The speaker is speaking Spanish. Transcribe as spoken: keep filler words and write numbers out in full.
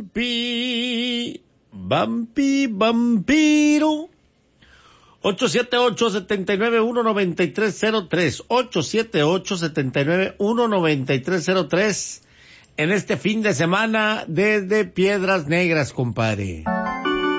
Vampi, vampi, vampiro. ocho siete ocho, siete nueve uno, nueve tres cero tres. ocho siete ocho, siete nueve uno, nueve tres cero tres. En este fin de semana desde Piedras Negras, compadre.